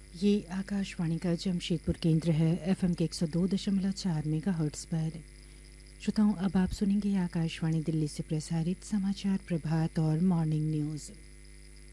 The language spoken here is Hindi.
ये आकाशवाणी का जमशेदपुर केंद्र है। एफएम के 102.4 मेगाहर्ट्ज़ पर। श्रोताओं, अब आप सुनेंगे आकाशवाणी दिल्ली से प्रसारित समाचार प्रभात और मॉर्निंग न्यूज़।